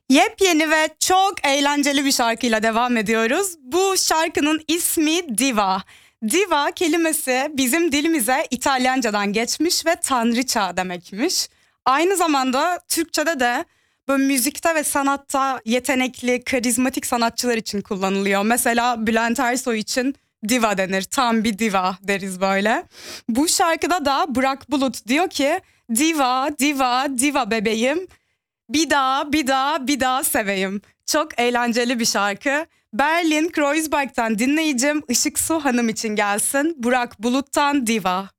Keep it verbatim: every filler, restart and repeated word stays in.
Yepyeni ve çok eğlenceli bir şarkıyla devam ediyoruz. Bu şarkının ismi Diva. Diva kelimesi bizim dilimize İtalyancadan geçmiş ve tanrıça demekmiş. Aynı zamanda Türkçe'de de böyle müzikte ve sanatta yetenekli, karizmatik sanatçılar için kullanılıyor. Mesela Bülent Ersoy için diva denir. Tam bir diva deriz böyle. Bu şarkıda da Burak Bulut diyor ki diva, diva, diva bebeğim. Bir daha, bir daha, bir daha seveyim. Çok eğlenceli bir şarkı. Berlin Kreuzberg'ten dinleyicim Işık Su Hanım için gelsin. Burak Bulut'tan Diva.